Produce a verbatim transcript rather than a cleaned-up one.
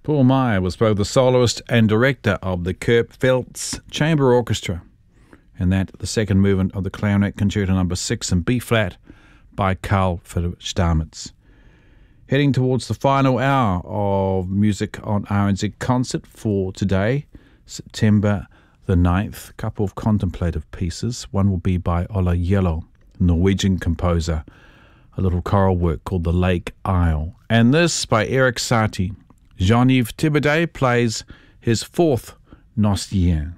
Paul Meyer was both the soloist and director of the Kirk Phelps Chamber Orchestra, and that the second movement of the Clarinet Concerto Number Six in B flat by Carl Philipp Stamitz. Heading towards the final hour of music on R N Z Concert for today, September the ninth. A couple of contemplative pieces. One will be by Ola Yellow, Norwegian composer, a little choral work called The Lake Isle. And this by Eric Satie. Jean-Yves Thibaudet plays his fourth Nostien.